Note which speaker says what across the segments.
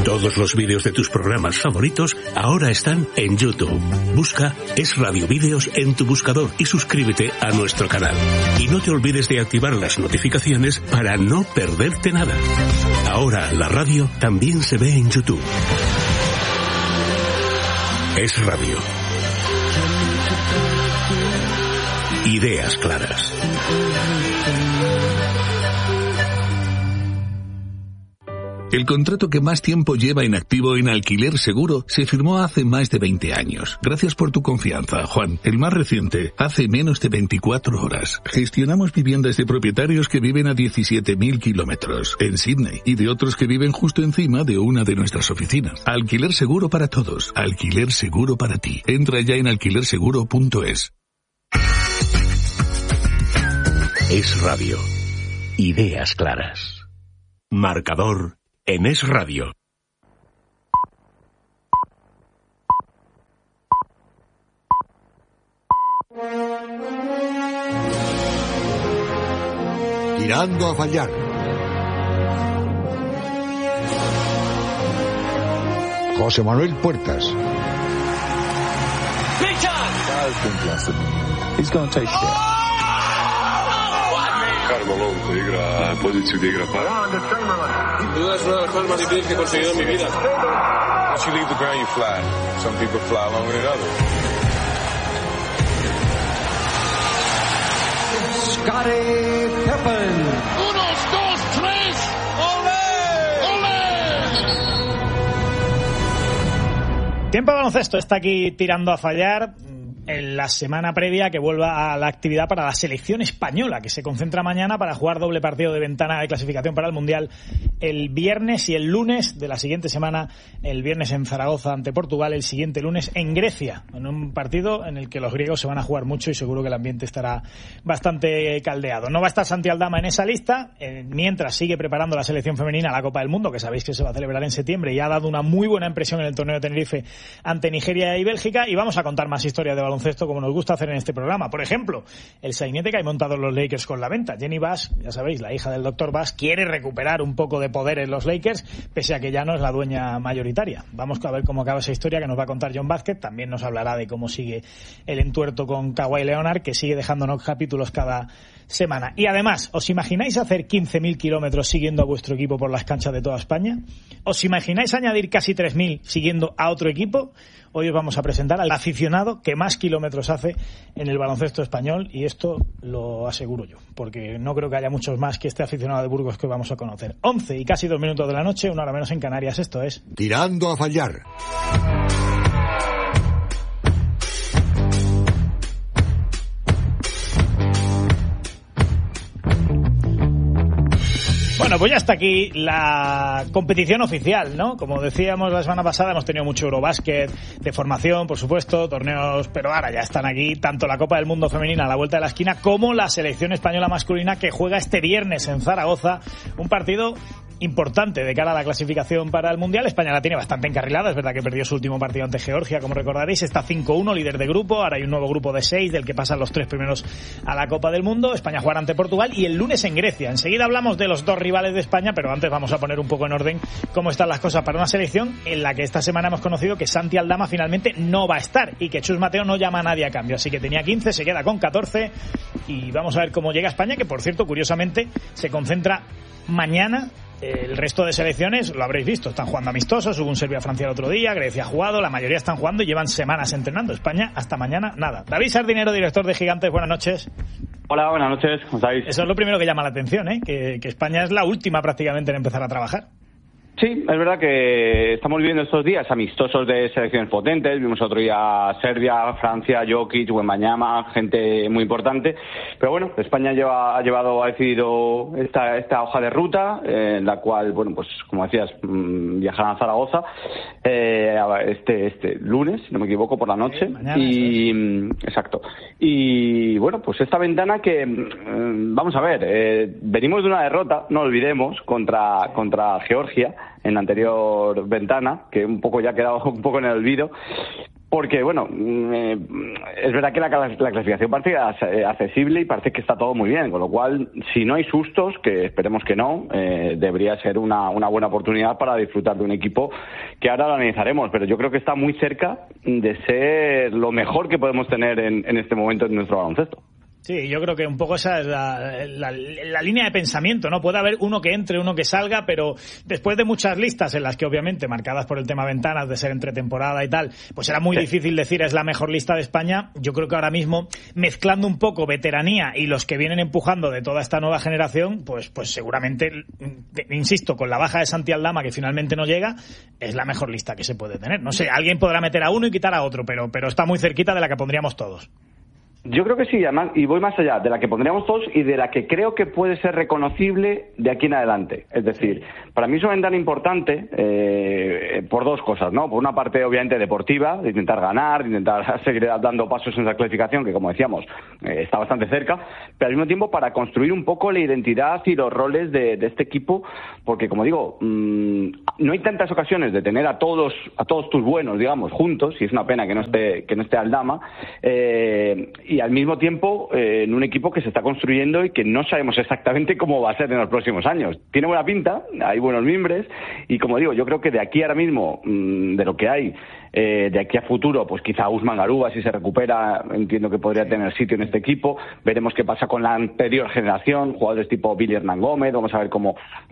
Speaker 1: Todos los vídeos de tus programas favoritos ahora están en YouTube. Busca Es Radio Vídeos en tu buscador y suscríbete a nuestro canal. Y no te olvides de activar las notificaciones para no perderte nada. Ahora la radio también se ve en YouTube. Es Radio. Ideas claras.
Speaker 2: El contrato que más tiempo lleva en activo en Alquiler Seguro se firmó hace más de 20 años. Gracias por tu confianza, Juan. El más reciente, hace menos de 24 horas. Gestionamos viviendas de propietarios que viven a 17.000 kilómetros en Sydney y de otros que viven justo encima de una de nuestras oficinas. Alquiler Seguro para todos. Alquiler Seguro para ti. Entra ya en alquilerseguro.es.
Speaker 1: Es Radio. Ideas claras. Marcador en Es Radio.
Speaker 3: Tirando a fallar. José Manuel Puertas.
Speaker 4: Carmelo igra poziciju gdje igra par.
Speaker 5: Duda es una de las cosas más difíciles que he conseguido en mi vida.
Speaker 4: Once you leave the ground, you fly. Some people fly longer than others.
Speaker 6: Scottie Pippen.
Speaker 7: 1, 2, 3. ¡Olé! ¡Olé!
Speaker 8: Tiempo de baloncesto está aquí tirando a fallar. En la semana previa que vuelva a la actividad para la selección española, que se concentra mañana para jugar doble partido de ventana de clasificación para el Mundial el viernes y el lunes de la siguiente semana, el viernes en Zaragoza ante Portugal, el siguiente lunes en Grecia, en un partido en el que los griegos se van a jugar mucho y seguro que el ambiente estará bastante caldeado. No va a estar Santi Aldama en esa lista, mientras sigue preparando la selección femenina la Copa del Mundo, que sabéis que se va a celebrar en septiembre y ha dado una muy buena impresión en el torneo de Tenerife ante Nigeria y Bélgica, y vamos a contar más historias de baloncesto como nos gusta hacer en este programa. Por ejemplo, el sainete que hay montado los Lakers con la venta. Jenny Bass, ya sabéis, la hija del Dr. Bass, quiere recuperar un poco de poder en los Lakers, pese a que ya no es la dueña mayoritaria. Vamos a ver cómo acaba esa historia que nos va a contar John Vázquez. También nos hablará de cómo sigue el entuerto con Kawhi Leonard, que sigue dejándonos capítulos cada semana. Y además, ¿os imagináis hacer 15.000 kilómetros siguiendo a vuestro equipo por las canchas de toda España? ¿Os imagináis añadir casi 3.000 siguiendo a otro equipo? Hoy os vamos a presentar al aficionado que más kilómetros hace en el baloncesto español, y esto lo aseguro yo, porque no creo que haya muchos más que este aficionado de Burgos que vamos a conocer. 11 y casi 2 minutos de la noche, una hora menos en Canarias. Esto es
Speaker 3: Tirando a fallar.
Speaker 8: Bueno, pues ya está aquí la competición oficial, ¿no? Como decíamos la semana pasada, hemos tenido mucho Eurobásquet de formación, por supuesto, torneos, pero ahora ya están aquí tanto la Copa del Mundo femenina a la vuelta de la esquina como la selección española masculina, que juega este viernes en Zaragoza, un partido importante de cara a la clasificación para el Mundial. España la tiene bastante encarrilada, es verdad que perdió su último partido ante Georgia, como recordaréis, está 5-1, líder de grupo, ahora hay un nuevo grupo de 6 del que pasan los 3 primeros a la Copa del Mundo. España jugará ante Portugal y el lunes en Grecia. Enseguida hablamos de los dos rivales de España, pero antes vamos a poner un poco en orden cómo están las cosas para una selección en la que esta semana hemos conocido que Santi Aldama finalmente no va a estar y que Chus Mateo no llama a nadie a cambio, así que tenía 15, se queda con 14 y vamos a ver cómo llega España, que por cierto, curiosamente, se concentra mañana. El resto de selecciones, lo habréis visto, están jugando amistosos, hubo un Serbia-Francia el otro día, Grecia ha jugado, la mayoría están jugando y llevan semanas entrenando. España hasta mañana nada. David Sardinero, director de Gigantes, buenas noches.
Speaker 9: Hola, buenas noches, ¿cómo estáis?
Speaker 8: Eso es lo primero que llama la atención, que España es la última prácticamente en empezar a trabajar.
Speaker 9: Sí, es verdad que estamos viviendo estos días amistosos de selecciones potentes. Vimos otro día Serbia, Francia, Jokic, Wembanyama, gente muy importante. Pero bueno, España ha decidido esta hoja de ruta, en la cual, bueno, pues como decías, viajarán a Zaragoza este lunes, si no me equivoco, por la noche.
Speaker 8: Mañana,
Speaker 9: exacto. Y bueno, pues esta ventana que, vamos a ver, venimos de una derrota, no olvidemos, contra Georgia en la anterior ventana, que un poco ya ha quedado un poco en el olvido. Porque, bueno, es verdad que la clasificación parece accesible y parece que está todo muy bien, con lo cual, si no hay sustos, que esperemos que no, debería ser una buena oportunidad para disfrutar de un equipo que ahora lo analizaremos, pero yo creo que está muy cerca de ser lo mejor que podemos tener en este momento en nuestro baloncesto.
Speaker 8: Sí, yo creo que un poco esa es la línea de pensamiento, ¿no? Puede haber uno que entre, uno que salga, pero después de muchas listas en las que obviamente, marcadas por el tema ventanas, de ser entre temporada y tal, pues era muy difícil decir es la mejor lista de España. Yo creo que ahora mismo, mezclando un poco veteranía y los que vienen empujando de toda esta nueva generación, pues seguramente, insisto, con la baja de Santi Aldama, que finalmente no llega, es la mejor lista que se puede tener. No sé, alguien podrá meter a uno y quitar a otro, pero está muy cerquita de la que pondríamos todos.
Speaker 9: Yo creo que sí, además, y voy más allá, de la que pondríamos todos y de la que creo que puede ser reconocible de aquí en adelante. Es decir, para mí es una ventana importante por dos cosas, ¿no? Por una parte, obviamente, deportiva, de intentar ganar, de intentar seguir dando pasos en esa clasificación, que como decíamos, está bastante cerca, pero al mismo tiempo para construir un poco la identidad y los roles de este equipo, porque como digo, no hay tantas ocasiones de tener a todos tus buenos, digamos, juntos, y es una pena que no esté Aldama, y al mismo tiempo en un equipo que se está construyendo y que no sabemos exactamente cómo va a ser en los próximos años. Tiene buena pinta, hay buenos mimbres y como digo, yo creo que de aquí ahora mismo, de lo que hay, de aquí a futuro, pues quizá Usman Garuba, si se recupera, entiendo que podría tener sitio en este equipo. Veremos qué pasa con la anterior generación, jugadores tipo Billy Hernán Gómez. Vamos a ver cómo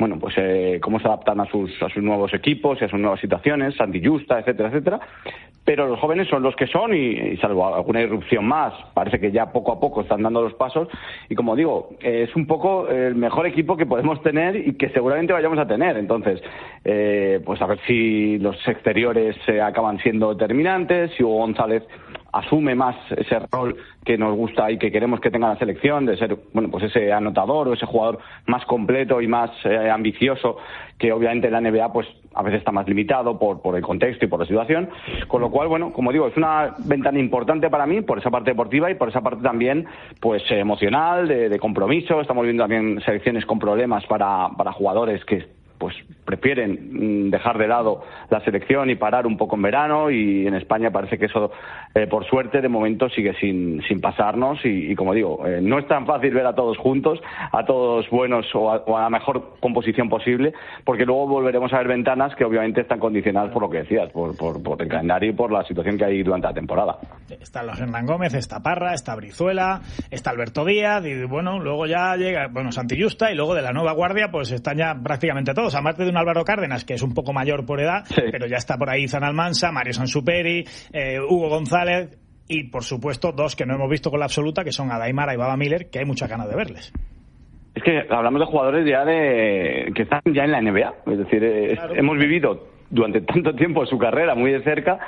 Speaker 9: se adaptan a sus nuevos equipos y a sus nuevas situaciones, Santi Justa, etcétera, etcétera. Pero los jóvenes son los que son y salvo alguna irrupción más, parece que ya poco a poco están dando los pasos y como digo, es un poco el mejor equipo que podemos tener y que seguramente vayamos a tener. Entonces, pues a ver si los exteriores acaban siendo determinantes, si Hugo González asume más ese rol que nos gusta y que queremos que tenga la selección, de ser, bueno, pues ese anotador o ese jugador más completo y más ambicioso, que obviamente en la NBA pues a veces está más limitado por el contexto y por la situación, con lo cual, bueno, como digo, es una ventana importante para mí por esa parte deportiva y por esa parte también pues emocional, de compromiso. Estamos viendo también selecciones con problemas para jugadores que pues prefieren dejar de lado la selección y parar un poco en verano, y en España parece que eso por suerte de momento sigue sin pasarnos y como digo, no es tan fácil ver a todos juntos, a todos buenos o a la mejor composición posible, porque luego volveremos a ver ventanas que obviamente están condicionadas por lo que decías, por el calendario y por la situación que hay durante la temporada.
Speaker 8: Están los Hernán Gómez, está Parra, está Brizuela, está Alberto Díaz y bueno, luego ya llega Santi Justa y luego de la nueva guardia pues están ya prácticamente todos, aparte de un Álvaro Cárdenas que es un poco mayor por edad, sí, pero ya está por ahí Izan Almansa, Mario Sansuperi, Hugo González y por supuesto dos que no hemos visto con la absoluta, que son Adaimara y Baba Miller, que hay muchas ganas de verles. Es que hablamos de jugadores ya que están ya en la NBA, es decir, claro, hemos vivido durante tanto tiempo su carrera muy de cerca,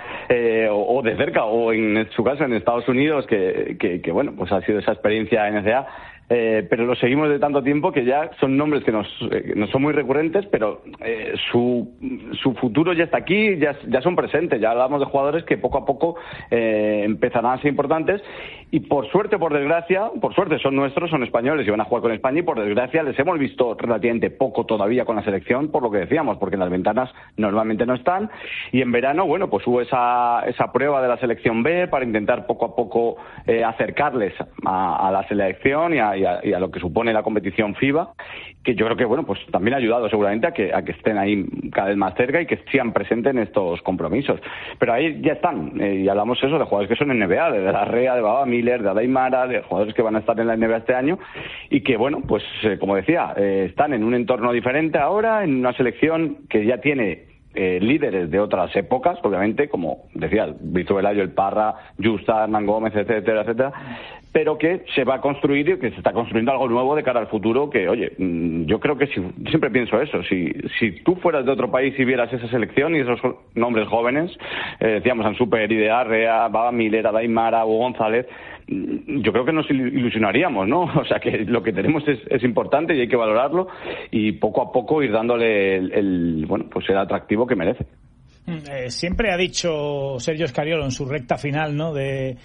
Speaker 8: o de cerca, o en su caso en Estados Unidos, que bueno, pues ha sido esa experiencia NCAA, pero lo seguimos de tanto tiempo que ya son nombres que nos son muy recurrentes, pero su futuro ya está aquí, ya son presentes, ya hablamos de jugadores que poco a poco empezarán a ser importantes y por suerte, por desgracia, por suerte son nuestros, son españoles y van a jugar con España y por desgracia les hemos visto relativamente poco todavía con la selección, por lo que decíamos, porque en las ventanas normalmente no están y en verano, bueno, pues hubo esa prueba de la selección B para intentar poco a poco acercarles a la selección y a lo que supone la competición FIBA, que yo creo que bueno, pues también ha ayudado seguramente a que estén ahí cada vez más cerca y que sean presentes en estos compromisos. Pero ahí ya están, y hablamos eso de jugadores que son en NBA, de Larrea, de Baba Miller, de Adaimara, de jugadores que van a estar en la NBA este año y que bueno, pues como decía, están en un entorno diferente ahora, en una selección que ya tiene líderes de otras épocas, obviamente, como decía, Brizuela, el Parra, Justa, Hernán Gómez, etcétera, etcétera, pero que se va a construir y que se está construyendo algo nuevo de cara al futuro que, oye, yo creo que siempre pienso eso, si tú fueras de otro país y vieras esa selección y esos nombres jóvenes, decíamos Sansuperi, Idearrea, Baba Miller, Adaimara, Hugo González, yo creo que nos ilusionaríamos, ¿no? O sea que lo que tenemos es importante y hay que valorarlo y poco a poco ir dándole el atractivo que merece. Siempre ha dicho Sergio Scariolo en su recta final, ¿no?,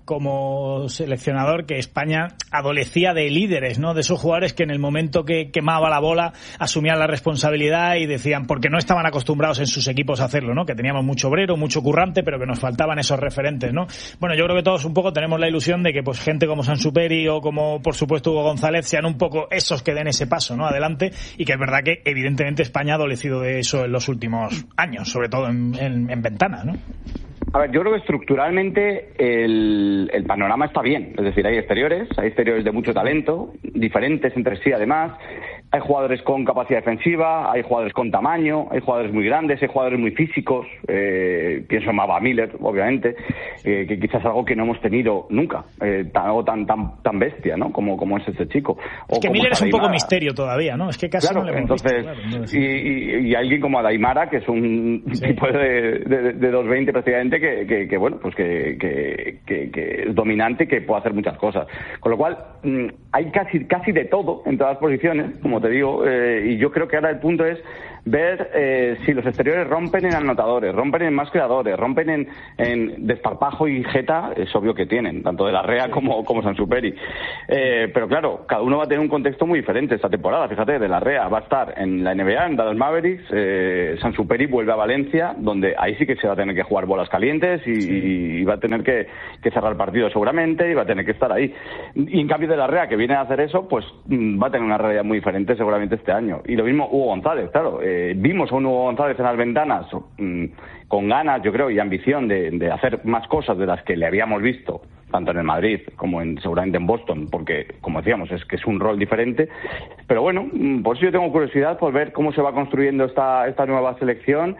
Speaker 8: como seleccionador que España adolecía de líderes, ¿no? De esos jugadores que en el momento que quemaba la bola asumían la responsabilidad y decían, porque no estaban acostumbrados en sus equipos a hacerlo, ¿no? Que teníamos mucho obrero, mucho currante, pero que nos faltaban esos referentes, ¿no? Bueno, yo creo que todos un poco tenemos la ilusión de que pues gente como Sansuperi o como por supuesto Hugo González sean un poco esos que den ese paso, ¿no? Adelante, y que es verdad que evidentemente España ha adolecido de eso en los últimos años, sobre todo en ventana, ¿no?
Speaker 9: A ver, yo creo que estructuralmente el panorama está bien. Es decir, hay exteriores de mucho talento, diferentes entre sí además. Hay jugadores con capacidad defensiva, hay jugadores con tamaño, hay jugadores muy grandes, hay jugadores muy físicos. Pienso en Mava Miller, obviamente, que quizás es algo que no hemos tenido nunca, algo tan bestia, ¿no? Como es este chico.
Speaker 8: Es que Miller es un poco misterio todavía, ¿no? Es que casi
Speaker 9: claro,
Speaker 8: no le hemos
Speaker 9: entonces,
Speaker 8: visto. Claro, entonces...
Speaker 9: y alguien como Adaimara, que es un tipo de 2.20 prácticamente, que bueno, pues que es dominante, que puede hacer muchas cosas. Con lo cual, hay casi de todo en todas las posiciones, como te digo, y yo creo que ahora el punto es ver si los exteriores rompen en anotadores, rompen en más creadores, rompen en desparpajo y jeta. Es obvio que tienen, tanto de Larrea como Sansuperi. Pero claro, cada uno va a tener un contexto muy diferente esta temporada. Fíjate, de Larrea va a estar en la NBA, en Dallas Mavericks. Sansuperi vuelve a Valencia, donde ahí sí que se va a tener que jugar bolas calientes y va a tener que cerrar partidos seguramente, y va a tener que estar ahí. Y en cambio de Larrea, que viene a hacer eso, pues va a tener una realidad muy diferente seguramente este año. Y lo mismo Hugo González, claro. Vimos a un Hugo González en las ventanas con ganas, yo creo, y ambición de hacer más cosas de las que le habíamos visto, tanto en el Madrid como seguramente en Boston, porque, como decíamos, es que es un rol diferente. Pero bueno, por eso yo tengo curiosidad por ver cómo se va construyendo esta nueva selección,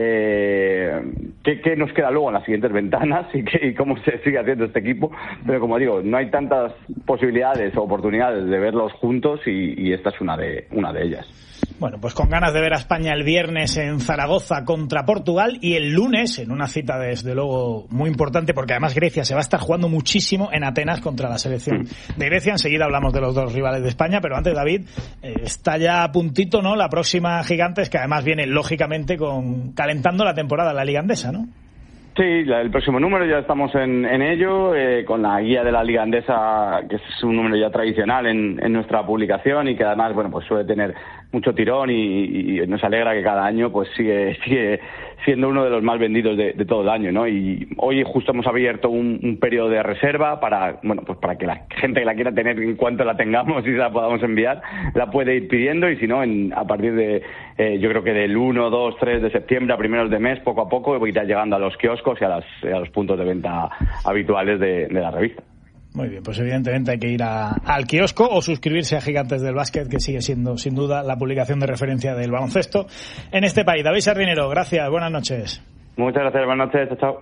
Speaker 9: qué nos queda luego en las siguientes ventanas y cómo se sigue haciendo este equipo. Pero como digo, no hay tantas posibilidades o oportunidades de verlos juntos y esta es una de ellas.
Speaker 8: Bueno, pues con ganas de ver a España el viernes en Zaragoza contra Portugal y el lunes en una cita desde luego muy importante, porque además Grecia se va a estar jugando muchísimo en Atenas contra la selección de Grecia. Enseguida hablamos de los dos rivales de España, pero antes, David, está ya a puntito, ¿no? La próxima Gigantes, que además viene lógicamente calentando la temporada en la Liga Andesa, ¿no?
Speaker 9: Sí, el próximo número ya estamos en ello, con la guía de la Liga Andesa, que es un número ya tradicional en nuestra publicación y que además, bueno, pues suele tener mucho tirón y nos alegra que cada año pues sigue siendo uno de los más vendidos de todo el año, ¿no? Y hoy justo hemos abierto un periodo de reserva para que la gente que la quiera tener, en cuanto la tengamos y se la podamos enviar, la puede ir pidiendo, y si no, a partir de yo creo que del 1, 2, 3 de septiembre a primeros de mes, poco a poco irá llegando a los kioscos y a los puntos de venta habituales de la revista.
Speaker 8: Muy bien, pues evidentemente hay que ir al kiosco o suscribirse a Gigantes del Básquet, que sigue siendo sin duda la publicación de referencia del baloncesto en este país. David Sardinero, gracias, buenas noches.
Speaker 9: Muchas gracias, buenas noches, chao.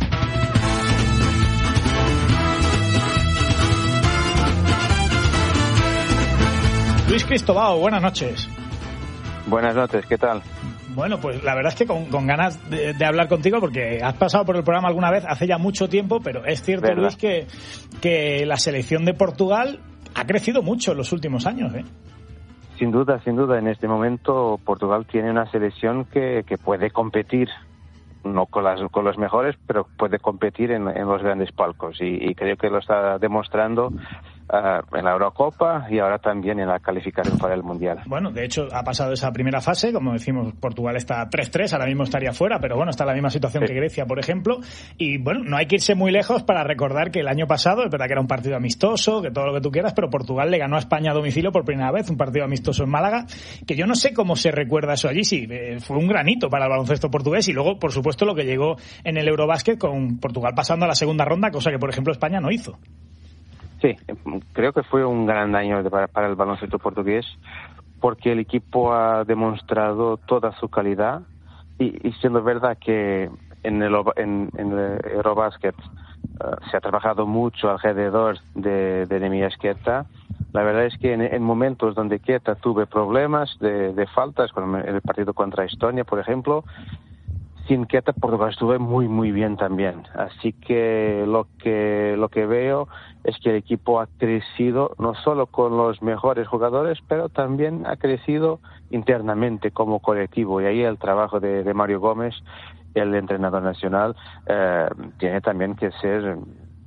Speaker 8: Luis Cristobao, buenas noches.
Speaker 10: Buenas noches, ¿qué tal?
Speaker 8: Bueno, pues la verdad es que con ganas de hablar contigo, porque has pasado por el programa alguna vez hace ya mucho tiempo, pero es cierto, ¿verdad, Luis, que la selección de Portugal ha crecido mucho en los últimos años, ¿eh?
Speaker 10: Sin duda, en este momento Portugal tiene una selección que puede competir, no con los mejores, pero puede competir en los grandes palcos, y creo que lo está demostrando en la Eurocopa y ahora también en la calificación para el Mundial.
Speaker 8: Bueno, de hecho ha pasado esa primera fase, como decimos, Portugal está 3-3, ahora mismo estaría fuera, pero bueno, está en la misma situación que Grecia, por ejemplo, y bueno, no hay que irse muy lejos para recordar que el año pasado, es verdad que era un partido amistoso, que todo lo que tú quieras, pero Portugal le ganó a España a domicilio por primera vez, un partido amistoso en Málaga, que yo no sé cómo se recuerda eso allí, sí, fue un granito para el baloncesto portugués, y luego, por supuesto, lo que llegó en el Eurobásquet con Portugal pasando a la segunda ronda, cosa que, por ejemplo, España no hizo.
Speaker 10: Sí, creo que fue un gran año para el baloncesto portugués, porque el equipo ha demostrado toda su calidad y siendo verdad que en el Eurobasket se ha trabajado mucho alrededor de Nemanja Queta. La verdad es que en momentos donde Queta tuve problemas de faltas, como en el partido contra Estonia, por ejemplo, sin Queta Portugal estuvo muy bien también. Así que lo que veo es que el equipo ha crecido no solo con los mejores jugadores, pero también ha crecido internamente como colectivo, y ahí el trabajo de Mario Gómez, el entrenador nacional, tiene también que ser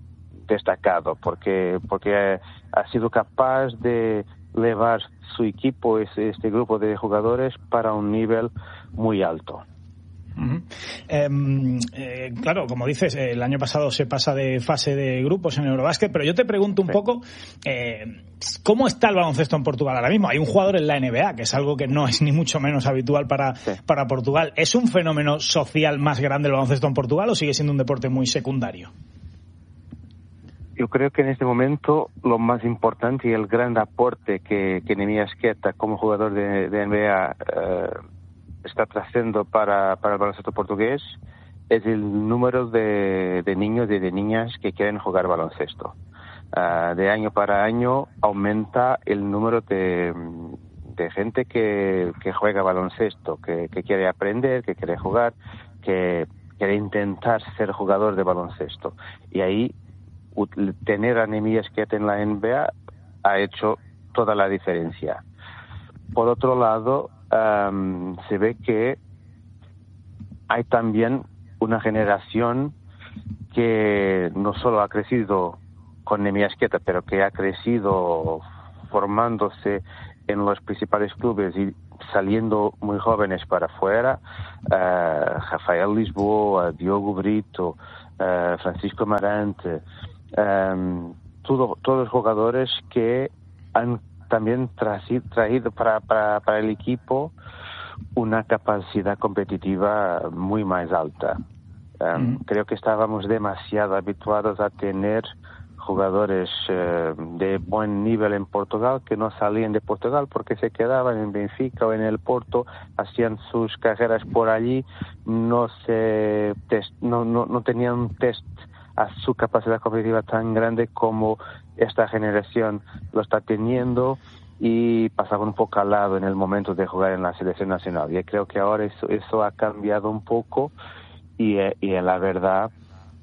Speaker 10: destacado porque ha sido capaz de llevar su equipo, este grupo de jugadores, para un nivel muy alto.
Speaker 8: Uh-huh. Claro, como dices, el año pasado se pasa de fase de grupos en Eurobásquet, pero yo te pregunto un poco ¿cómo está el baloncesto en Portugal ahora mismo? Hay un jugador en la NBA, que es algo que no es ni mucho menos habitual para Portugal. ¿Es un fenómeno social más grande el baloncesto en Portugal o sigue siendo un deporte muy secundario?
Speaker 10: Yo creo que en este momento lo más importante y el gran aporte que Neemias Queta como jugador de NBA está trayendo para el baloncesto portugués es el número de niños y de niñas que quieren jugar baloncesto. De año para año aumenta el número de gente que juega baloncesto, que quiere aprender, que quiere jugar, que quiere intentar ser jugador de baloncesto. Y ahí tener a Neemias Queta en la NBA ha hecho toda la diferencia. Por otro lado, se ve que hay también una generación que no solo ha crecido con Neemias Queta, pero que ha crecido formándose en los principales clubes y saliendo muy jóvenes para afuera. Rafael Lisboa, Diogo Brito, Francisco Marante, todos jugadores que han también traído para el equipo una capacidad competitiva muy más alta. Creo que estábamos demasiado habituados a tener jugadores de buen nivel en Portugal que no salían de Portugal porque se quedaban en Benfica o en el Porto, hacían sus carreras por allí, no tenían un test a su capacidad competitiva tan grande como esta generación lo está teniendo, y pasaban un poco al lado en el momento de jugar en la selección nacional. Y creo que ahora eso ha cambiado un poco, y la verdad,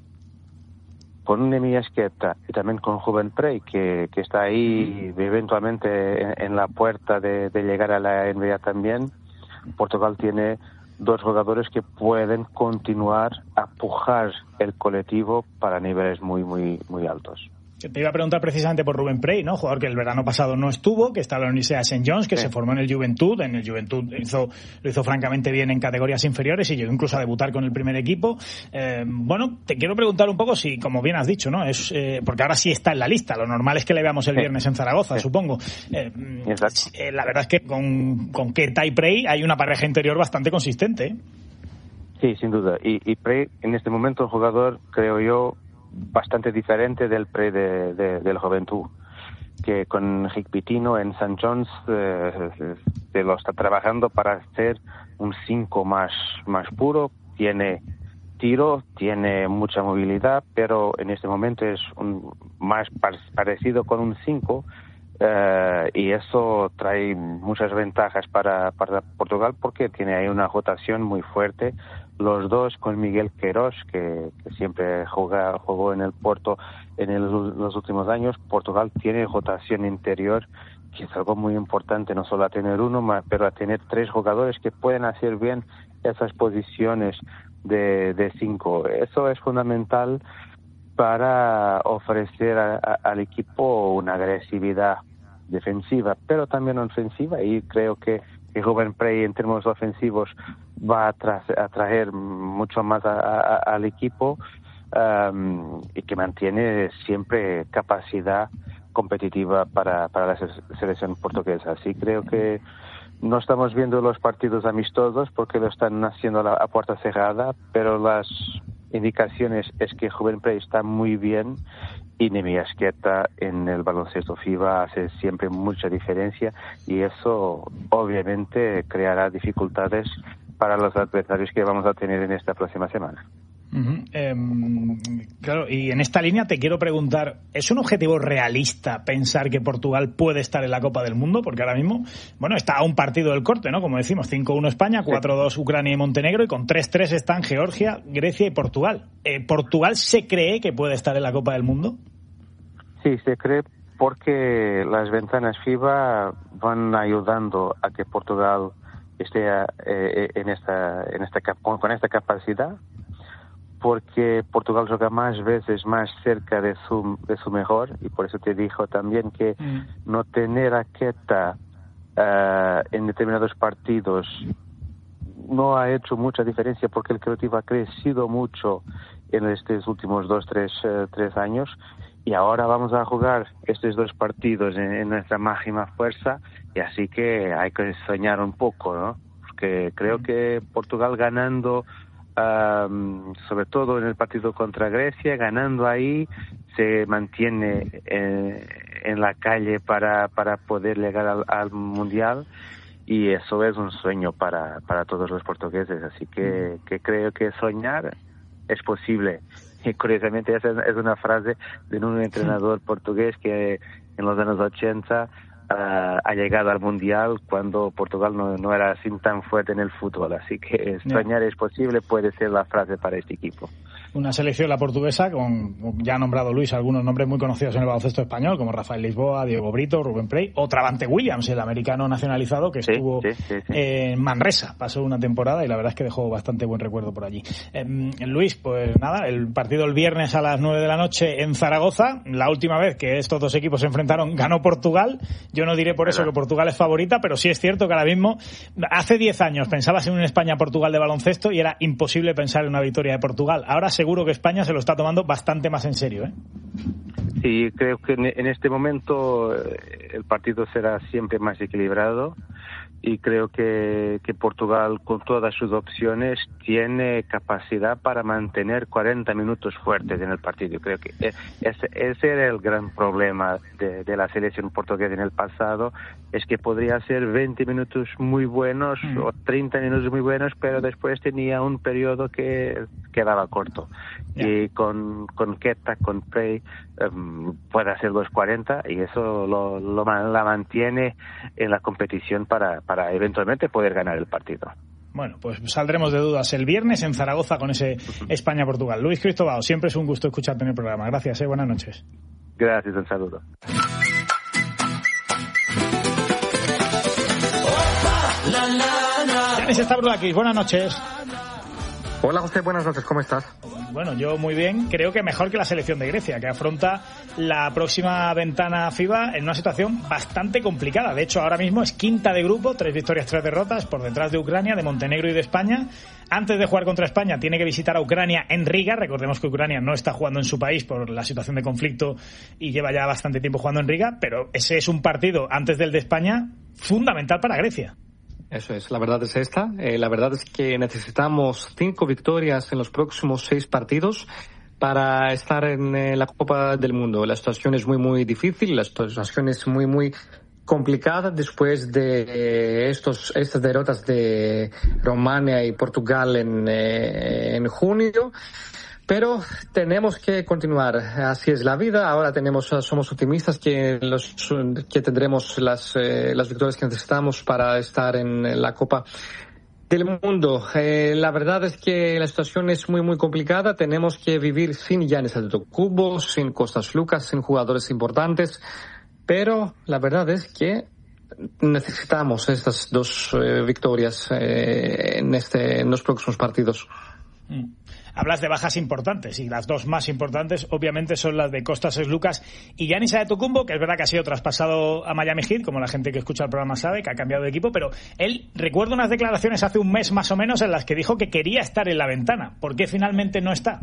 Speaker 10: con Neemias Queta y también con Ruben Prey, que está ahí eventualmente en la puerta de llegar a la NBA también, Portugal tiene dos jugadores que pueden continuar a pujar el colectivo para niveles muy, muy, muy altos.
Speaker 8: Te iba a preguntar precisamente por Ruben Prey, ¿no? Jugador que el verano pasado no estuvo, que está en la Universidad de St. John's, que se formó en el Juventud. En el Juventud lo hizo francamente bien en categorías inferiores y llegó incluso a debutar con el primer equipo. Bueno, te quiero preguntar un poco si, como bien has dicho, ¿no? Porque ahora sí está en la lista. Lo normal es que le veamos el viernes en Zaragoza, supongo. La verdad es que con Queta y Prey hay una pareja interior bastante consistente, ¿eh?
Speaker 10: Sí, sin duda. Y Prey, en este momento, un jugador, creo yo, bastante diferente del Prey del Juventud, que con Rick Pitino en St. John's se lo está trabajando para hacer un 5 más puro. Tiene tiro, tiene mucha movilidad, pero en este momento es más parecido con un 5, y eso trae muchas ventajas para Portugal, porque tiene ahí una rotación muy fuerte. Los dos con Miguel Queiroz, que siempre jugó en el Porto en los últimos años. Portugal tiene rotación interior, que es algo muy importante, no solo a tener uno, pero a tener tres jugadores que pueden hacer bien esas posiciones de 5. Eso es fundamental para ofrecer al equipo una agresividad defensiva, pero también ofensiva, y creo que Ruben Prey en términos ofensivos va a traer mucho más al equipo, y que mantiene siempre capacidad competitiva para la selección portuguesa. Así creo que no estamos viendo los partidos amistosos porque lo están haciendo a puerta cerrada, pero las indicaciones es que Ruben Prey está muy bien, y Neemias Queta en el baloncesto FIBA hace siempre mucha diferencia, y eso obviamente creará dificultades para los adversarios que vamos a tener en esta próxima semana.
Speaker 8: Claro, y en esta línea te quiero preguntar, ¿es un objetivo realista pensar que Portugal puede estar en la Copa del Mundo? Porque ahora mismo, bueno, está a un partido del corte, ¿no? Como decimos, 5-1 España, 4-2 Ucrania y Montenegro, y con 3-3 están Georgia, Grecia y Portugal. ¿Portugal se cree que puede estar en la Copa del Mundo? Sí, se cree, porque las ventanas FIBA van ayudando a que Portugal esté con esta capacidad,
Speaker 10: porque Portugal juega más veces más cerca de su mejor, y por eso te dijo también que no tener a Keita en determinados partidos no ha hecho mucha diferencia, porque el colectivo ha crecido mucho en estos últimos 3 años, y ahora vamos a jugar estos 2 partidos en nuestra máxima fuerza, y así que hay que soñar un poco, ¿no? Porque creo que Portugal ganando, sobre todo en el partido contra Grecia, ganando ahí, se mantiene en la calle para poder llegar al Mundial, y eso es un sueño para todos los portugueses, así que creo que soñar es posible. Y curiosamente esa es una frase de un entrenador portugués que en los años 80 ha llegado al Mundial cuando Portugal no era así tan fuerte en el fútbol, así que soñar es posible, puede ser la frase para este equipo.
Speaker 8: Una selección, la portuguesa, con, ya ha nombrado Luis, algunos nombres muy conocidos en el baloncesto español, como Rafael Lisboa, Diego Brito, Rubén Prey, o Travante Williams, el americano nacionalizado que estuvo en Manresa, pasó una temporada y la verdad es que dejó bastante buen recuerdo por allí. Luis, pues nada, el partido el viernes a las 9 de la noche en Zaragoza, la última vez que estos 2 equipos se enfrentaron ganó Portugal. Yo no diré por eso que Portugal es favorita, pero sí es cierto que ahora mismo, hace 10 años pensabas en un España-Portugal de baloncesto y era imposible pensar en una victoria de Portugal. Ahora seguro que España se lo está tomando bastante más en serio, ¿eh?
Speaker 10: Sí, creo que en este momento el partido será siempre más equilibrado, y creo que Portugal, con todas sus opciones, tiene capacidad para mantener 40 minutos fuertes en el partido. Creo que ese era el gran problema de la selección portuguesa en el pasado, es que podría ser 20 minutos muy buenos o 30 minutos muy buenos, pero después tenía un periodo que quedaba corto. Y con Keita, con Prey, puede hacer los 40, y eso la mantiene en la competición para eventualmente poder ganar el partido.
Speaker 8: Bueno, pues saldremos de dudas el viernes en Zaragoza con ese España-Portugal. Luis Cristóbal, siempre es un gusto escucharte en el programa. Gracias, buenas noches.
Speaker 10: Gracias, un saludo.
Speaker 8: Yanis Stavroulakis, buenas noches.
Speaker 11: Hola José, buenas noches, ¿cómo estás?
Speaker 8: Bueno, yo muy bien, creo que mejor que la selección de Grecia, que afronta la próxima ventana FIBA en una situación bastante complicada. De hecho, ahora mismo es quinta de grupo, 3 victorias, 3 derrotas, por detrás de Ucrania, de Montenegro y de España. Antes de jugar contra España tiene que visitar a Ucrania en Riga. Recordemos que Ucrania no está jugando en su país por la situación de conflicto y lleva ya bastante tiempo jugando en Riga, pero ese es un partido, antes del de España, fundamental para Grecia.
Speaker 11: Eso es, la verdad es esta. La verdad es que necesitamos 5 victorias en los próximos 6 partidos para estar en la Copa del Mundo. La situación es muy, muy difícil, la situación es muy, muy complicada después de estas derrotas de Rumania y Portugal en junio. Pero tenemos que continuar, así es la vida. Ahora somos optimistas que tendremos las victorias que necesitamos para estar en la Copa del Mundo. La verdad es que la situación es muy, muy complicada. Tenemos que vivir sin Giannis Antetokounmpo, sin Kostas Sloukas, sin jugadores importantes. Pero la verdad es que necesitamos estas 2 victorias en los próximos partidos.
Speaker 8: Hablas de bajas importantes, y las 2 más importantes obviamente son las de Kostas Sloukas y Giannis Antetokounmpo, que es verdad que ha sido traspasado a Miami Heat, como la gente que escucha el programa sabe, que ha cambiado de equipo, pero él, recuerdo unas declaraciones hace un mes más o menos en las que dijo que quería estar en la ventana. ¿Por qué finalmente no está?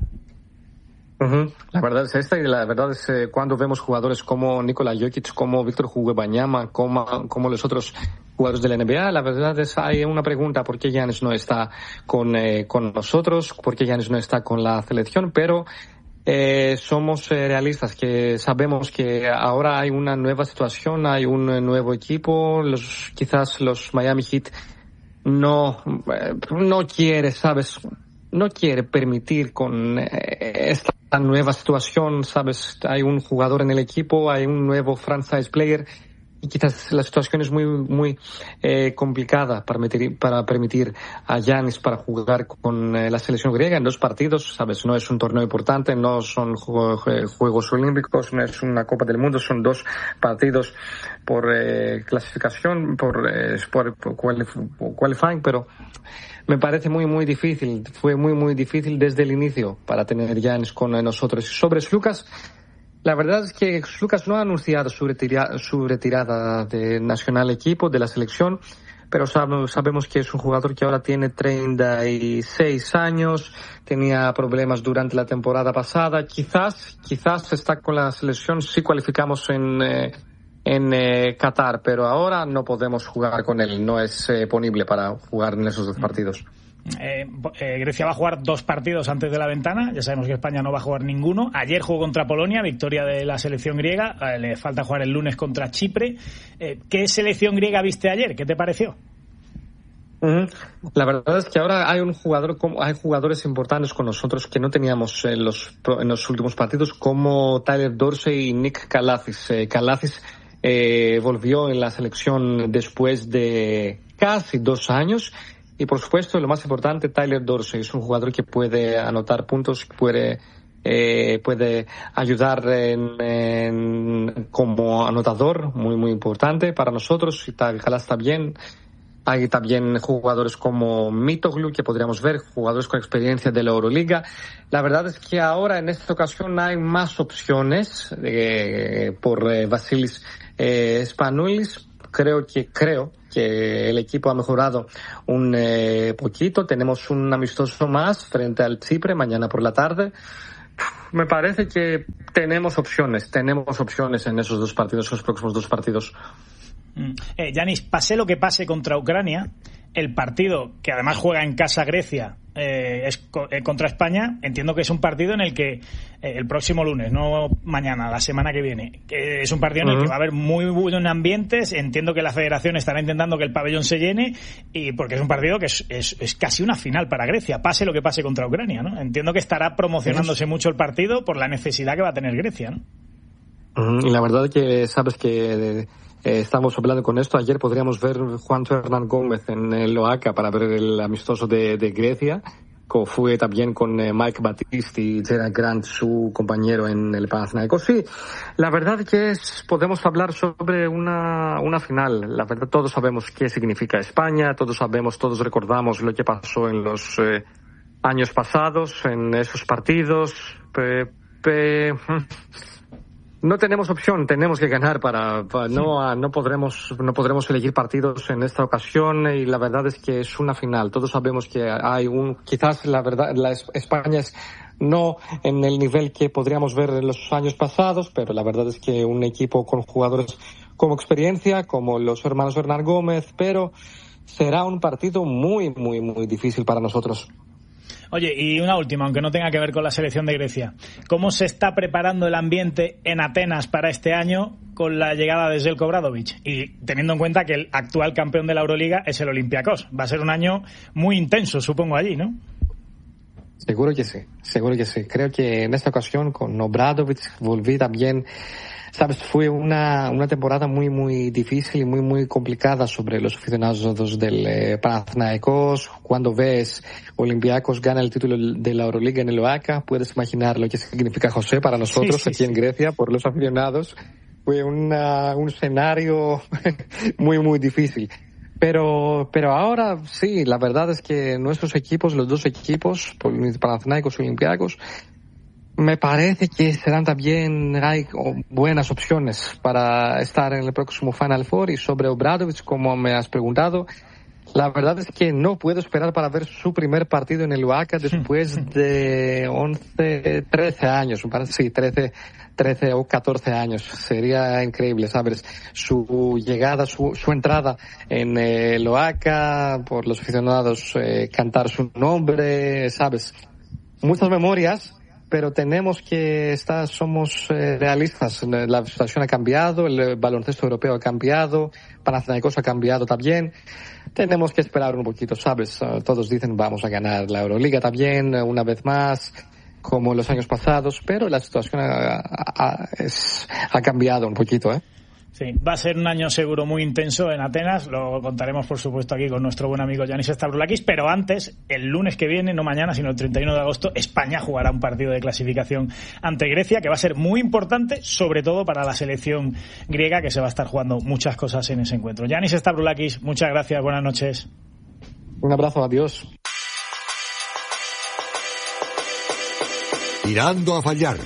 Speaker 11: La verdad es esta, y la verdad es cuando vemos jugadores como Nikola Jokic, como Víctor Wembanyama, como los otros jugadores de la NBA, la verdad es hay una pregunta: ¿por qué Giannis no está con nosotros? ¿Por qué Giannis no está con la selección? Pero somos realistas, que sabemos que ahora hay una nueva situación, hay un nuevo equipo. Quizás los Miami Heat no quiere, ¿sabes? No quiere permitir con esta nueva situación, ¿sabes? Hay un jugador en el equipo, hay un nuevo franchise player, quizás la situación es muy complicada para permitir a Giannis para jugar con la selección griega en 2 partidos, ¿sabes? No es un torneo importante, no son Juegos Olímpicos, no es una Copa del Mundo, son 2 partidos por clasificación, por qualifying, pero me parece muy difícil. Fue muy difícil desde el inicio para tener Giannis con nosotros. Sobre Lucas, la verdad es que Lucas no ha anunciado su retirada de nacional equipo, de la selección, pero sabemos que es un jugador que ahora tiene 36 años, tenía problemas durante la temporada pasada, quizás está con la selección si cualificamos en Qatar, pero ahora no podemos jugar con él, no es ponible para jugar en esos 2 partidos.
Speaker 8: Grecia va a jugar 2 partidos antes de la ventana. Ya sabemos que España no va a jugar ninguno. Ayer jugó contra Polonia, victoria de la selección griega. Le falta jugar el lunes contra Chipre. ¿Qué selección griega viste ayer? ¿Qué te pareció?
Speaker 11: La verdad es que ahora hay jugadores importantes con nosotros que no teníamos en los últimos partidos, como Tyler Dorsey y Nick Kalafis. Kalafis volvió en la selección después de casi 2 años. Y por supuesto, lo más importante, Tyler Dorsey es un jugador que puede anotar puntos, puede ayudar como anotador, muy importante para nosotros. Y ojalá está bien. Hay también jugadores como Mitoglu que podríamos ver, jugadores con experiencia de la Euroliga. La verdad es que ahora en esta ocasión hay más opciones por Vasilis Spanoulis. Creo que el equipo ha mejorado un poquito. Tenemos un amistoso más frente al Chipre mañana por la tarde. Me parece que tenemos opciones en esos 2 partidos, esos próximos 2 partidos.
Speaker 8: Giannis, pase lo que pase contra Ucrania, el partido que además juega en casa Grecia es contra España. Entiendo que es un partido en el que el próximo lunes, no mañana, la semana que viene, es un partido en el que va a haber muy buen ambiente. Entiendo que la federación estará intentando que el pabellón se llene, y porque es un partido que es casi una final para Grecia, pase lo que pase contra Ucrania, ¿no? Entiendo que estará promocionándose mucho el partido por la necesidad que va a tener Grecia, ¿no?
Speaker 11: La verdad que sabes que estamos hablando con esto. Ayer podríamos ver Juan Hernán Gómez en el OACA para ver el amistoso de Grecia, como fue también con Mike Battisti y Gerard Grant, su compañero en el Panathinaikos. Sí, la verdad que podemos hablar sobre una final. La verdad, todos sabemos qué significa España, todos recordamos lo que pasó en los años pasados, en esos partidos. No tenemos opción, tenemos que ganar no podremos elegir partidos en esta ocasión, y la verdad es que es una final. Todos sabemos que quizás la verdad, España es no en el nivel que podríamos ver en los años pasados, pero la verdad es que un equipo con jugadores con experiencia, como los hermanos Hernán Gómez, pero será un partido muy difícil para nosotros.
Speaker 8: Oye, y una última, aunque no tenga que ver con la selección de Grecia. ¿Cómo se está preparando el ambiente en Atenas para este año con la llegada de Željko Obradović? Y teniendo en cuenta que el actual campeón de la Euroliga es el Olympiacos. Va a ser un año muy intenso, supongo, allí, ¿no?
Speaker 11: Seguro que sí. Creo que en esta ocasión con Obradović volví también. Sabes, fue una temporada muy difícil y muy complicada sobre los aficionados del Panathinaikos. Cuando ves Olympiacos gana el título de la Euroliga en el OACA, puedes imaginar lo que significa, José, para nosotros aquí en Grecia, por los aficionados. Fue un escenario muy difícil. Pero ahora sí, la verdad es que nuestros equipos, los 2 equipos, Panathinaikos y Olympiacos, me parece que serán también, hay buenas opciones para estar en el próximo Final Four. Y sobre Obradović, como me has preguntado, la verdad es que no puedo esperar para ver su primer partido en el OACA después de 13 años, me parece, sí, 13 o 14 años. Sería increíble, ¿sabes? Su llegada, su entrada en el OACA, por los aficionados, cantar su nombre, ¿sabes? Muchas memorias. Pero tenemos que somos realistas. La situación ha cambiado, el baloncesto europeo ha cambiado, Panathinaikos ha cambiado también. Tenemos que esperar un poquito, ¿sabes? Todos dicen vamos a ganar la Euroliga también, una vez más, como en los años pasados, pero la situación ha cambiado un poquito, ¿eh?
Speaker 8: Sí, va a ser un año seguro muy intenso en Atenas, lo contaremos por supuesto aquí con nuestro buen amigo Yanis Stavroulakis, pero antes, el lunes que viene, no mañana, sino el 31 de agosto, España jugará un partido de clasificación ante Grecia, que va a ser muy importante, sobre todo para la selección griega, que se va a estar jugando muchas cosas en ese encuentro. Yanis Stavroulakis, muchas gracias, buenas noches.
Speaker 11: Un abrazo, adiós.
Speaker 3: Tirando a fallar.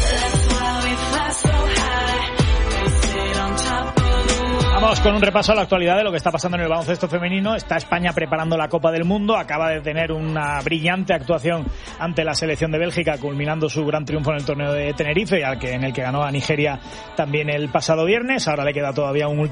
Speaker 8: Vamos con un repaso a la actualidad de lo que está pasando en el baloncesto femenino. Está España preparando la Copa del Mundo. Acaba de tener una brillante actuación ante la selección de Bélgica, culminando su gran triunfo en el torneo de Tenerife, en el que ganó a Nigeria también el pasado viernes. Ahora le queda todavía una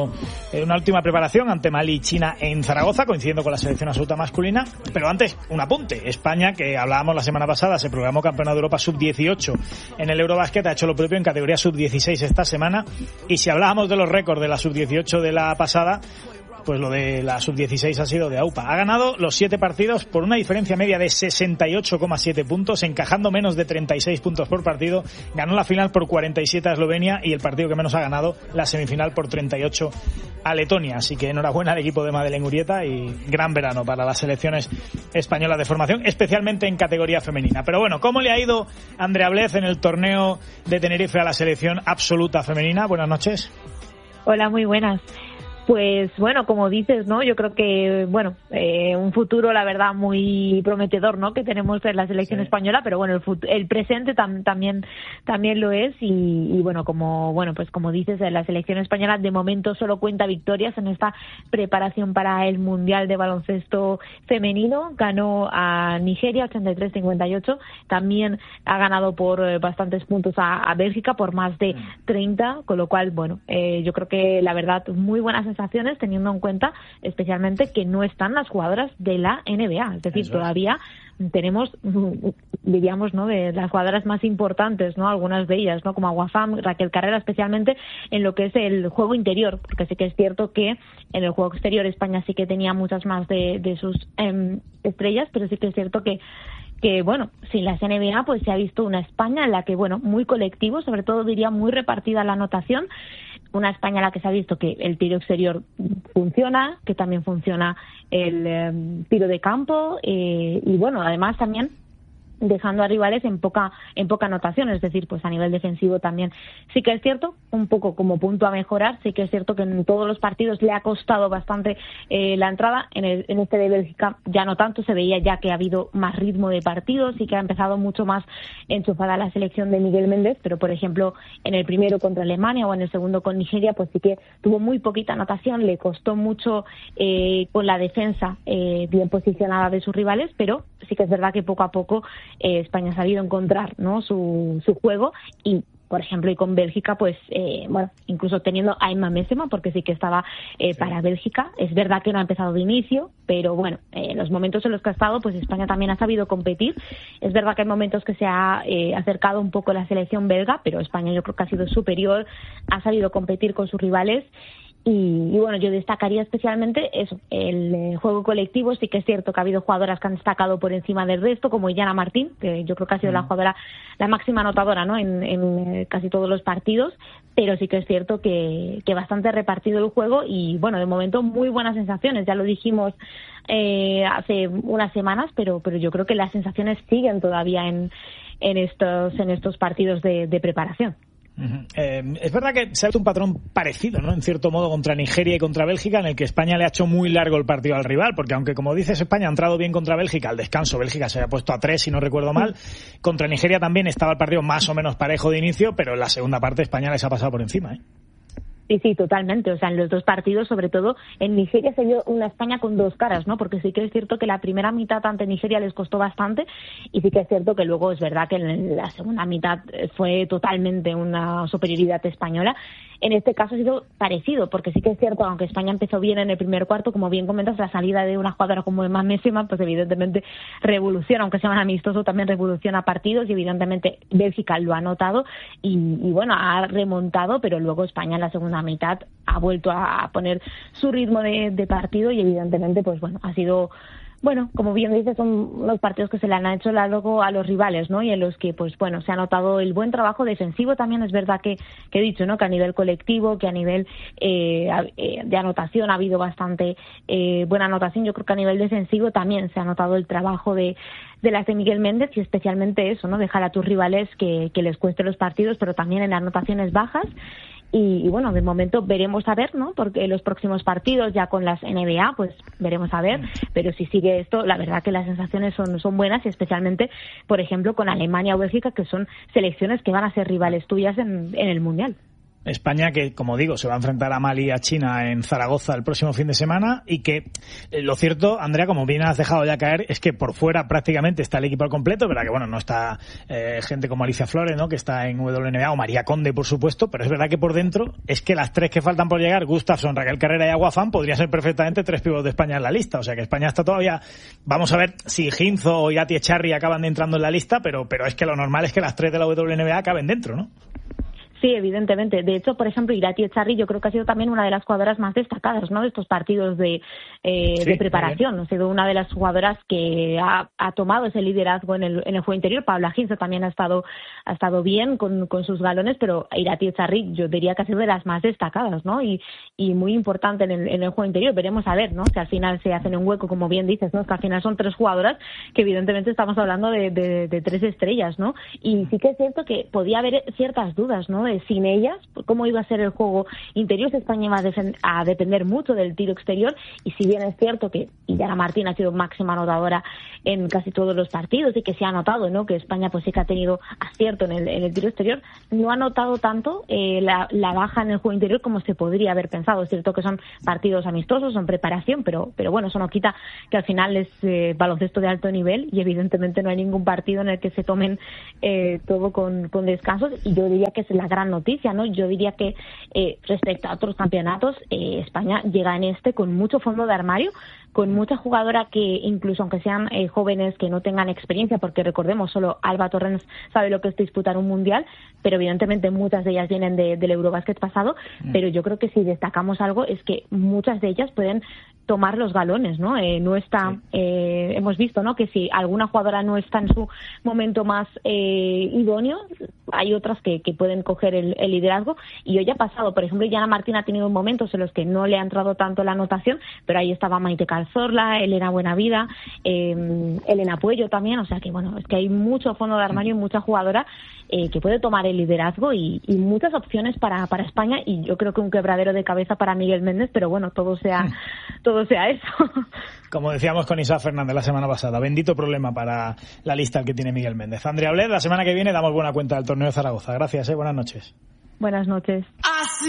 Speaker 8: última preparación ante Mali, China en Zaragoza, coincidiendo con la selección absoluta masculina. Pero antes, un apunte. España, que hablábamos la semana pasada, se programó Campeonato de Europa Sub-18 en el Eurobasket, ha hecho lo propio en categoría Sub-16 esta semana. Y si hablábamos de los récords de la Sub-18 de la pasada, pues lo de la Sub-16 ha sido de AUPA. Ha ganado los 7 partidos por una diferencia media de 68,7 puntos, encajando menos de 36 puntos por partido. Ganó la final por 47 a Eslovenia y el partido que menos ha ganado, la semifinal, por 38 a Letonia. Así que enhorabuena al equipo de Madeleine Urieta y gran verano para las selecciones españolas de formación, especialmente en categoría femenina. Pero bueno, ¿cómo le ha ido Andrea Blez en el torneo de Tenerife a la selección absoluta femenina? Buenas noches.
Speaker 12: Hola, muy buenas. Pues bueno, como dices, ¿no? Yo creo que, bueno, un futuro, la verdad, muy prometedor, ¿no? Que tenemos en la selección española, pero bueno, el presente también lo es y bueno, pues como dices, la selección española de momento solo cuenta victorias en esta preparación para el Mundial de Baloncesto Femenino. Ganó a Nigeria 83-58, también ha ganado por bastantes puntos a Bélgica, por más de 30, con lo cual, bueno, yo creo que la verdad, muy buenas sensaciones, teniendo en cuenta especialmente que no están las jugadoras de la NBA, es decir, todavía tenemos, diríamos, ¿no?, de las jugadoras más importantes, ¿no?, algunas de ellas, ¿no?, como Aguafam, Raquel Carrera, especialmente en lo que es el juego interior, porque sí que es cierto que en el juego exterior España sí que tenía muchas más de sus estrellas, pero sí que es cierto que bueno, sin las NBA pues se ha visto una España en la que, bueno, muy colectivo, sobre todo diría muy repartida la anotación, una España en la que se ha visto que el tiro exterior funciona, que también funciona el tiro de campo y bueno, además también dejando a rivales en poca anotación, es decir, pues a nivel defensivo también. Sí que es cierto, un poco como punto a mejorar, sí que es cierto que en todos los partidos le ha costado bastante la entrada, en este de Bélgica ya no tanto, se veía ya que ha habido más ritmo de partidos y que ha empezado mucho más enchufada la selección de Miguel Méndez, pero por ejemplo en el primero contra Alemania o en el segundo con Nigeria, pues sí que tuvo muy poquita anotación, le costó mucho con la defensa bien posicionada de sus rivales, pero sí que es verdad que poco a poco España ha sabido encontrar, ¿no?, su juego y, por ejemplo, y con Bélgica, pues, bueno, incluso teniendo a Emma Messema, porque sí que estaba para Bélgica. Es verdad que no ha empezado de inicio, pero bueno, en los momentos en los que ha estado, pues España también ha sabido competir. Es verdad que hay momentos que se ha acercado un poco la selección belga, pero España yo creo que ha sido superior, ha sabido competir con sus rivales. Y bueno, yo destacaría especialmente eso, el juego colectivo. Sí que es cierto que ha habido jugadoras que han destacado por encima del resto, como Illana Martín, que yo creo que ha sido la jugadora, la máxima anotadora, ¿no?, en casi todos los partidos, pero sí que es cierto que bastante repartido el juego y bueno, de momento muy buenas sensaciones, ya lo dijimos hace unas semanas, pero yo creo que las sensaciones siguen todavía en estos partidos de preparación.
Speaker 8: Es verdad que se ha visto un patrón parecido, ¿no?, en cierto modo contra Nigeria y contra Bélgica, en el que España le ha hecho muy largo el partido al rival, porque aunque, como dices, España ha entrado bien contra Bélgica, al descanso Bélgica se había puesto a 3, si no recuerdo mal, contra Nigeria también estaba el partido más o menos parejo de inicio, pero en la segunda parte España les ha pasado por encima, ¿eh?
Speaker 12: Sí, totalmente. O sea, en los dos partidos, sobre todo en Nigeria, se vio una España con dos caras, ¿no? Porque sí que es cierto que la primera mitad ante Nigeria les costó bastante y sí que es cierto que luego es verdad que en la segunda mitad fue totalmente una superioridad española. En este caso ha sido parecido, porque sí que es cierto, aunque España empezó bien en el primer cuarto, como bien comentas, la salida de una jugadora como Emma Messema, pues evidentemente revoluciona, aunque sea un amistoso, también revoluciona partidos y evidentemente Bélgica lo ha notado y bueno, ha remontado, pero luego España en la segunda mitad ha vuelto a poner su ritmo de partido y evidentemente, pues bueno, ha sido Bueno, como bien dices, son los partidos que se le han hecho largo a los rivales, ¿no? Y en los que, pues bueno, se ha notado el buen trabajo defensivo. También es verdad que he dicho, ¿no? Que a nivel colectivo, que a nivel de anotación ha habido bastante buena anotación. Yo creo que a nivel defensivo también se ha notado el trabajo de las de Miguel Méndez, y especialmente eso, ¿no? Dejar a tus rivales que les cueste los partidos, pero también en anotaciones bajas. Y bueno, de momento veremos a ver, ¿no? Porque los próximos partidos ya con las NBA, pues veremos a ver, pero si sigue esto, la verdad que las sensaciones son buenas, y especialmente, por ejemplo, con Alemania o Bélgica, que son selecciones que van a ser rivales tuyas en el Mundial.
Speaker 8: España que, como digo, se va a enfrentar a Mali y a China en Zaragoza el próximo fin de semana, y que lo cierto, Andrea, como bien has dejado ya caer, es que por fuera prácticamente está el equipo al completo, verdad que bueno, no está gente como Alicia Flores, ¿no? Que está en WNBA, o María Conde, por supuesto, pero es verdad que por dentro es que las tres que faltan por llegar, Gustafsson, Raquel Carrera y Aguafán, podrían ser perfectamente tres pivots de España en la lista, o sea que España está todavía, vamos a ver si Ginzo o Irati Echarri acaban de entrando en la lista, pero es que lo normal es que las tres de la WNBA acaben dentro, ¿no?
Speaker 12: Sí, evidentemente. De hecho, por ejemplo, Irati Echarri yo creo que ha sido también una de las jugadoras más destacadas, ¿no? De estos partidos de preparación. Ha sido una de las jugadoras que ha tomado ese liderazgo en el juego interior. Paula Ginzo también ha estado bien con sus galones, pero Irati Echarri yo diría que ha sido de las más destacadas, ¿no? Y muy importante en el juego interior. Veremos a ver, ¿no? Si al final se hacen un hueco, como bien dices, ¿no? Que al final son tres jugadoras que evidentemente estamos hablando de tres estrellas, ¿no? Y sí que es cierto que podía haber ciertas dudas, ¿no? Sin ellas, cómo iba a ser el juego interior. España iba a depender mucho del tiro exterior, y si bien es cierto que Iliana Martín ha sido máxima anotadora en casi todos los partidos, y que se ha notado, ¿no? Que España pues sí que ha tenido acierto en el tiro exterior, no ha notado tanto la baja en el juego interior como se podría haber pensado. Es cierto que son partidos amistosos, son preparación, pero bueno, eso no quita que al final es baloncesto de alto nivel, y evidentemente no hay ningún partido en el que se tomen todo con descansos, y yo diría que es la gran noticia, ¿no? Yo diría que respecto a otros campeonatos, España llega en este con mucho fondo de armario, con mucha jugadora que incluso aunque sean jóvenes, que no tengan experiencia, porque recordemos, solo Alba Torrens sabe lo que es disputar un mundial, pero evidentemente muchas de ellas vienen del Eurobasket pasado, pero yo creo que si destacamos algo es que muchas de ellas pueden tomar los galones, ¿no? No está, hemos visto, ¿no? Que si alguna jugadora no está en su momento más idóneo, hay otras que pueden coger el liderazgo, y hoy ha pasado, por ejemplo, Iliana Martín ha tenido momentos en los que no le ha entrado tanto la anotación, pero ahí estaba Maite Calzorla, Elena Buenavida, Elena Puello también, o sea que bueno, es que hay mucho fondo de armario y mucha jugadora que puede tomar el liderazgo, y muchas opciones para España, y yo creo que un quebradero de cabeza para Miguel Méndez, pero bueno, todo sea eso.
Speaker 8: Como decíamos con Isa Fernández la semana pasada, bendito problema para la lista que tiene Miguel Méndez. Andrea Oler, la semana que viene damos buena cuenta del torneo de Zaragoza. Gracias, buenas noches.
Speaker 12: Buenas noches.